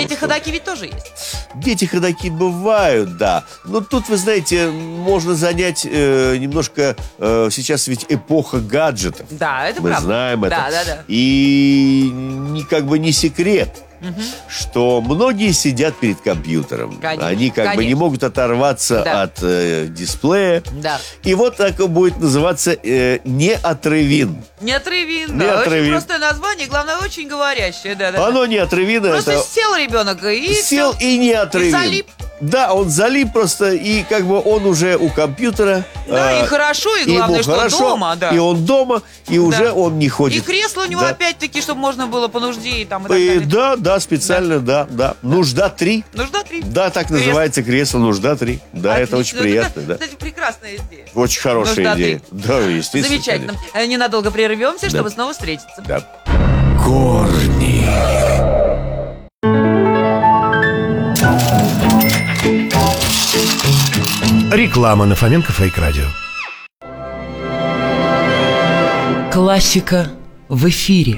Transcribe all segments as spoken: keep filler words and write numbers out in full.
дети-ходаки ведь тоже есть. Дети-ходаки бывают, да. Но тут, вы знаете, можно занять э, немножко... Э, сейчас ведь эпоха гаджетов. Да, это Мы правда. знаем это. Да, да, да. И не, как бы не секрет, угу. что многие сидят перед компьютером. Конечно, Они как конечно. бы не могут оторваться Да. от э, дисплея. Да. И вот так будет называться э, «Неотрывин». Неотрывин, да. Неотрывин. Очень простое название, главное, очень говорящее. Да, да, Оно да. неотрывин. Просто это... сел ребенок и Сел всё. и неотрывин. И залип. Да, он залип просто, и как бы он уже у компьютера. Да, э, и хорошо, и ему главное, что хорошо, дома, да. И он дома, и уже он не ходит. И кресло у него Да. опять-таки, чтобы можно было по нужде и там и так И далее. да, да, специально, да, да. Нужда три. Нужда три. Да, так Кресло. называется кресло «Нужда три». Да, это очень Отлично. приятно, Это, да. Кстати, прекрасная идея. Очень хорошая Нужда идея. три. Да, естественно. Замечательно. конечно. Э, Ненадолго прервемся, Да. чтобы снова встретиться. Да. Корни. Реклама на Фоменко Фейк Радио. Классика в эфире.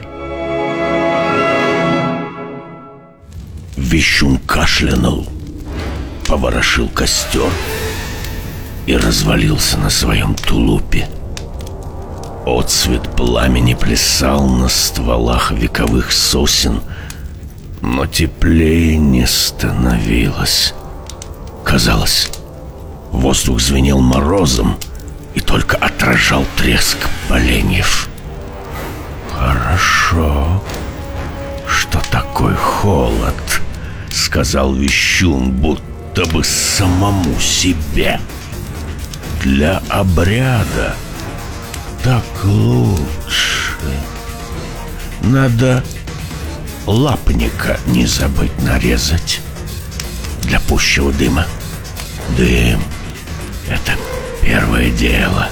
Вещун кашлянул, поворошил костер и развалился на своем тулупе. Отцвет пламени плясал на стволах вековых сосен, но теплее не становилось. Казалось, воздух звенел морозом и только отражал треск поленьев. «Хорошо, что такой холод», — сказал Вещун, будто бы самому себе. «Для обряда так лучше. Надо лапника не забыть нарезать для пущего дыма. Дым — это первое дело».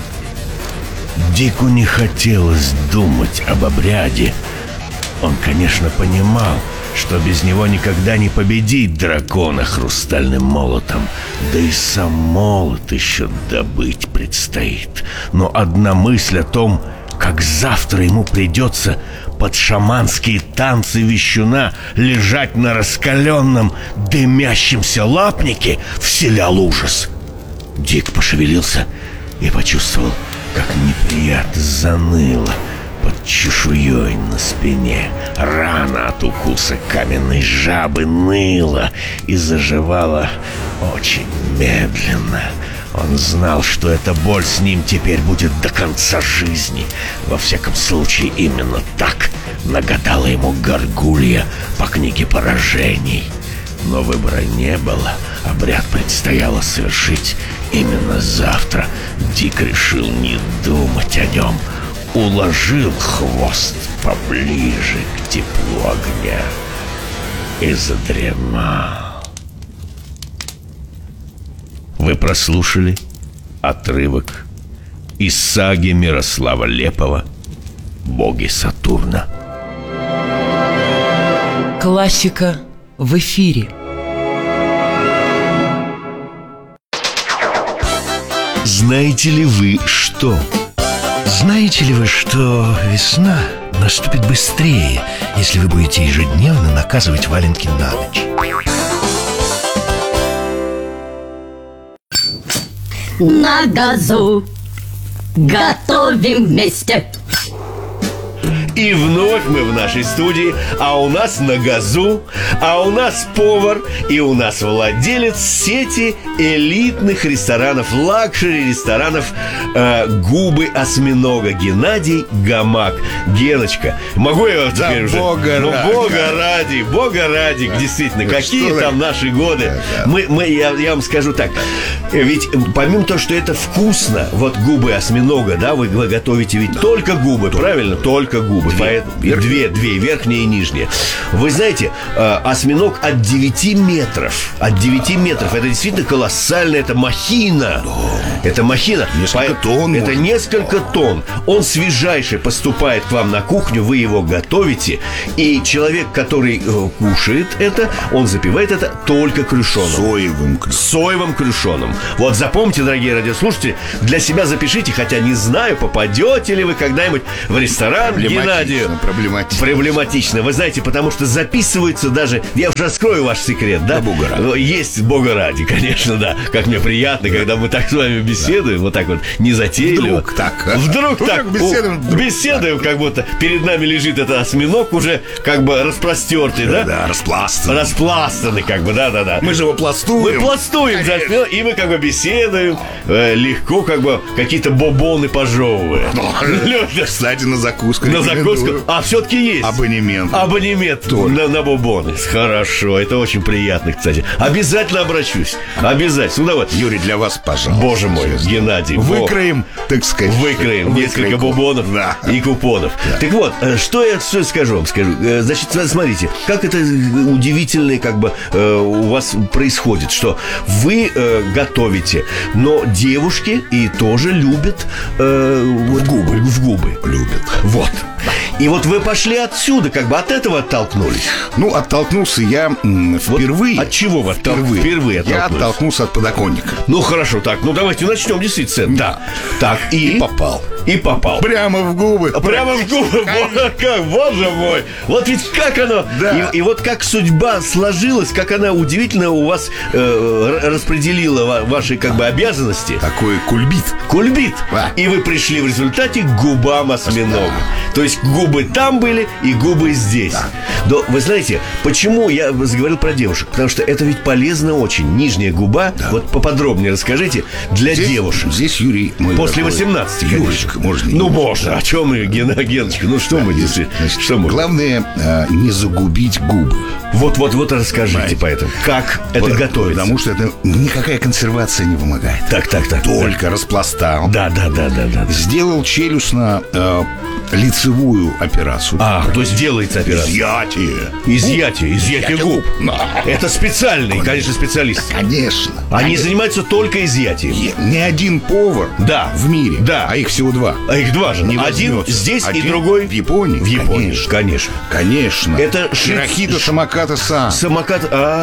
Дику не хотелось думать об обряде. Он, конечно, понимал, что без него никогда не победить дракона хрустальным молотом. Да и сам молот еще добыть предстоит. Но одна мысль о том, как завтра ему придется под шаманские танцы Вещуна лежать на раскаленном дымящемся лапнике, вселял ужас. Дик пошевелился и почувствовал, как неприятно заныло под чешуей на спине. Рана от укуса каменной жабы ныла и заживала очень медленно. Он знал, что эта боль с ним теперь будет до конца жизни. Во всяком случае, именно так нагадала ему горгулья по книге поражений. Но выбора не было. Обряд предстояло совершить именно завтра. Дик решил не думать о нем. Уложил хвост поближе к теплу огня и задремал. Вы прослушали отрывок из саги Мирослава Лепова «Боги Сатурна». Классика в эфире. Знаете ли вы что? Знаете ли вы, что весна наступит быстрее, если вы будете ежедневно наказывать валенки на ночь? На газу готовим вместе. И вновь мы в нашей студии, а у нас на газу, а у нас повар, и у нас владелец сети элитных ресторанов, лакшери-ресторанов э, «Губы осьминога» Геннадий Гамак. Геночка, могу я вот Да теперь уже? бога ну, ради. бога ради, бога ради, Да. действительно, Ну, какие что там вы? наши годы. Да, да. Мы, мы, я, я вам скажу так, ведь помимо того, что это вкусно, вот губы осьминога, да, вы, вы готовите ведь только губы, правильно? Только губы. Две. Поэтому, Верхние. две, две, верхняя и нижняя. Вы знаете, э, осьминог от девяти метров. От девяти метров. Это действительно колоссальная, это махина. Это махина. Несколько тонн, Это может. несколько тонн. Он свежайший поступает к вам на кухню, вы его готовите. И человек, который э, кушает это, он запивает это только крюшоном. Соевым крюшоном. Соевым крюшоном. Вот запомните, дорогие радиослушатели, для себя запишите, хотя не знаю, попадете ли вы когда-нибудь в ресторан Для Геннадия Геннадию. Проблематично. Проблематично. Вы знаете, потому что записываются даже... Я уже раскрою ваш секрет, да? Да, Бога ради. Есть Бога ради, конечно, да. Как мне приятно, да. Когда мы так с вами беседуем, да. Вот так вот незатейливо. Вдруг так. А? Вдруг ну, так. Как беседуем, вдруг, беседуем, да. как будто перед нами лежит этот осьминог уже как бы распростертый, да? Да, распластанный. Распластанный, как бы, да-да-да. Мы же его пластуем. Мы пластуем за осьминог, и мы как бы беседуем, э, легко как бы какие-то бобоны пожевывая. Кстати, на закуску. На закуску. А все-таки есть. Абонемент. Абонемент на, на бобоны. Хорошо, это очень приятно, кстати. Обязательно обращусь. Обязательно. Ну, давай. Юрий, для вас, пожалуйста. Боже мой, Геннадий. Выкроем, так сказать. Выкроем несколько бобонов да. и купонов. Да. Так вот, что я что скажу вам? Скажу. Значит, смотрите, как это удивительно как бы у вас происходит, что вы готовите, но девушки и тоже любят э, в губы. В губы. Любят. Вот. И вот вы пошли отсюда, как бы от этого оттолкнулись. Ну, оттолкнулся я м, впервые. Вот от чего вы оттол... впервые? впервые Я оттолкнулись? оттолкнулся от подоконника. Ну, хорошо, так, ну давайте начнем действительно. Да. Так, и... И попал. И попал. Прямо в губы. Прямо в губы. Вот как, боже мой. Вот ведь как оно. Да. И, и вот как судьба сложилась, как она удивительно у вас э, распределила ва- ваши как бы обязанности. Такой кульбит. Кульбит. Да. И вы пришли в результате к губам осьминога. Да. То есть губы там были и губы здесь. Да. Но вы знаете, почему я заговорил про девушек? Потому что это ведь полезно очень. Нижняя губа, Да. вот поподробнее расскажите, для Здесь, девушек. Здесь, Юрий, мой После дорогой, восемнадцати, конечно. Юрочка, можно. Ну, Юрочка. можно. О чем мы, Гена, Геночка? Ну, что Да, мы здесь, действительно? значит, Что мы? Главное, э, не загубить губы. Вот-вот-вот расскажите Понимаете? поэтому. Как это Вот, готовится? Потому что это никакая консервация не помогает. Так, так, так. Только распластал. Да, да, да, да, да. Сделал челюстно э, лицевую операцию. А, то есть делается операция. Изъятие. Изъятие, изъятие губ. Да. Это специальные, конечно, специалисты. Конечно. Они занимаются только изъятием. Е- Не один повар Да. в мире, Да. а их всего два. А их два же. Не Один возьмется. здесь Один и другой в Японии. В Японии, Конечно. конечно. Конечно. Это ши- Широхито ш- Самоката Сан. Самокат.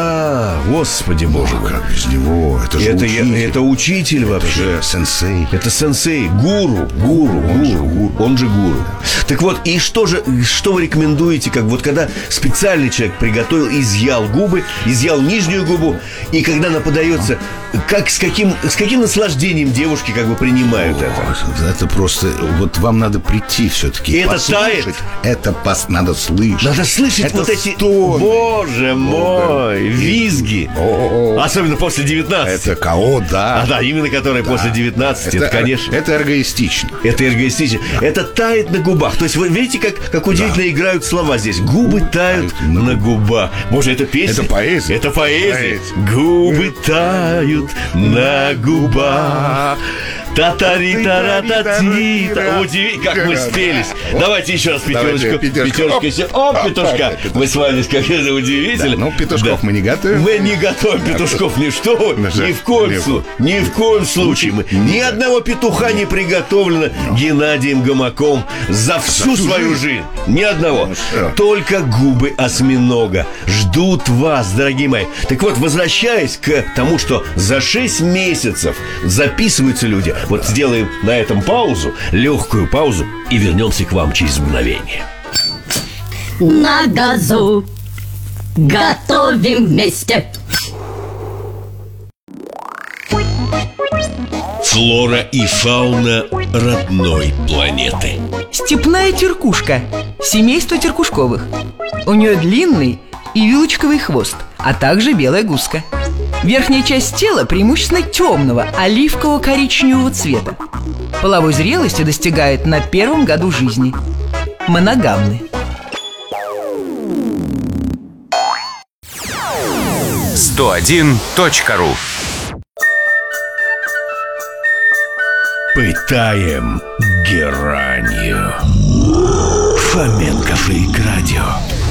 А, господи боже мой. Как без него? Это же Это, я- учитель. это учитель Это вообще. же сенсей. Это сенсей, гуру, гуру, Он же гуру, гуру. он же гуру. Так вот, и что же, что вы рекомендуете, как вот когда специальный человек приготовил, изъял губы, изъял нижнюю губу, и когда она подается, как с каким, с каким наслаждением девушки как бы принимают это? О, это просто... Вот вам надо прийти все-таки. И это тает? Это пос- надо слышать. Надо слышать Это вот эти, стоны. боже мой, да. визги, О-о-о. особенно после девятнадцати. Это КО, да. А да, именно которые после девятнадцати, это, конечно. Это эгоистично. Это эргоистично. Это тает на губах. То есть вы видите, как, как удивительно играют слова здесь. Губы тают на губах. Боже, это песня. Это поэзия. Это поэзия. Поэзия. Губы тают на губах. Та-та-ри-та-ра-та-ти-та. Удивительно, как мы спелись. Давайте еще раз Давайте, пятерочку. пятерочку. Пятерочка. еще. О, Оп, петушка. пятушка. Мы с вами, как это удивительно. Да, ну, петушков мы не готовим. Мы не готовим петушков. Ни что вы. Ну, Ни жаль. в коем Ни в случае. Ни в коем случае. Мы- Ни одного петуха не приготовлено Геннадием Гамаком за всю всю свою жизнь. жизнь. Ни одного. Ну, что? Только губы осьминога ждут вас, дорогие мои. Так вот, возвращаясь к тому, что за шесть месяцев записываются люди, вот сделаем на этом паузу, легкую паузу, и вернемся к вам через мгновение. На газу готовим вместе. Флора и фауна родной планеты. Степная теркушка. Семейство теркушковых. У нее длинный и вилочковый хвост, а также белая гуска. Верхняя часть тела преимущественно темного, оливково-коричневого цвета. Половой зрелости достигает на первом году жизни. Моногамны. сто один точка ру. Пытаем геранью. Фоменко Фейк Радио.